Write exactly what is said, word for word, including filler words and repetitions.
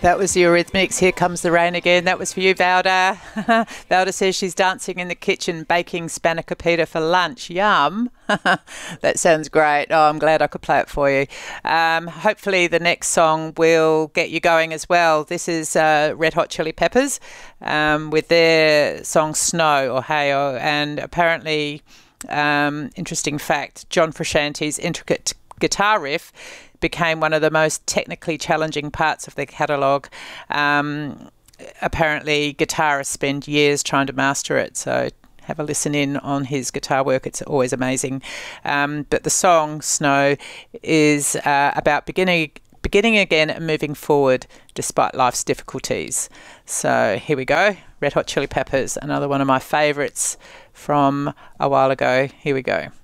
That was the Eurythmics. Here Comes the Rain Again. That was for you, Valda. Valda says she's dancing in the kitchen, baking spanakopita for lunch. Yum. That sounds great. Oh, I'm glad I could play it for you. Um, hopefully the next song will get you going as well. This is uh, Red Hot Chili Peppers um, with their song Snow or Hey-O. And apparently, um, interesting fact, John Frusciante's intricate guitar riff became one of the most technically challenging parts of the catalogue. Um, apparently, guitarists spend years trying to master it, so have a listen in on his guitar work. It's always amazing. Um, but the song, Snow, is uh, about beginning beginning again and moving forward despite life's difficulties. So here we go. Red Hot Chili Peppers, another one of my favourites from a while ago. Here we go.